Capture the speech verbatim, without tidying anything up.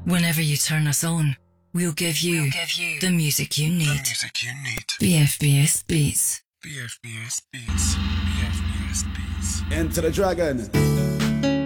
Whenever you turn us on, we'll give you, We'll give you the music you the need. music you need. B F B S Beats. B F B S Beats. B F B S Beats. Enter the Dragon.